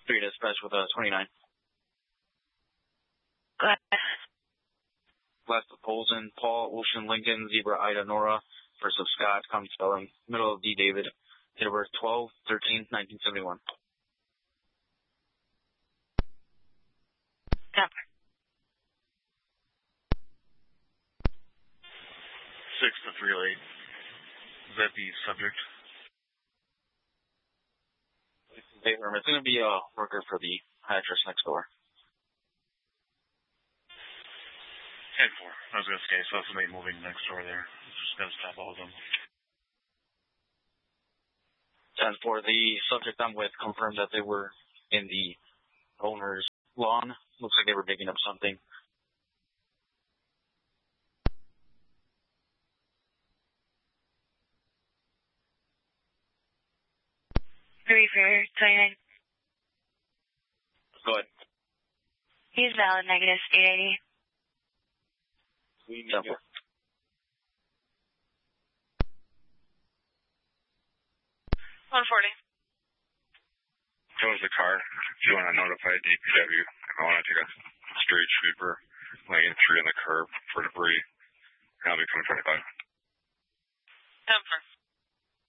3 dispatch with a 29. Go ahead. West of Polson, Paul, Ocean, Lincoln, Zebra, Ida, Nora, first of Scott, common spelling, middle of D. David, date of birth 12/13/1971. Copy. 6 to 3 late. Is that the subject? It's going to be a worker for the address next door. 10-4. I was going to say, so somebody moving next door there. Just going to stop all of them. 10-4. The subject I'm with confirmed that they were in the owner's lawn. Looks like they were digging up something. 3 for 29. Go ahead. He's valid, negative 880. We need to. 140. Tows the car. If you want to notify DPW, I want to take a street sweeper, lane 3 on the curb for debris. I'll be coming 25. 10-4.